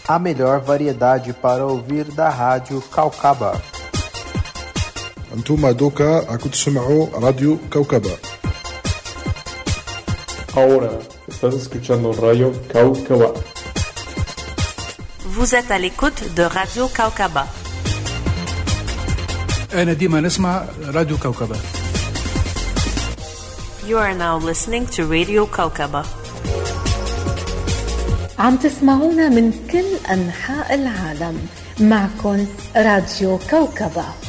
A melhor variedade para ouvir da Rádio Caucaba. أنتم دوكا راكم تسمعوا راديو كوكبة. Ahora estás escuchando Radio Caucaba. Vous êtes à l'écoute de Radio Caucaba. أنا ديما نسمع راديو كوكبة. You are now listening to Radio Caucaba. عم تسمعونا من كل أنحاء العالم. معكم راديو كوكبة.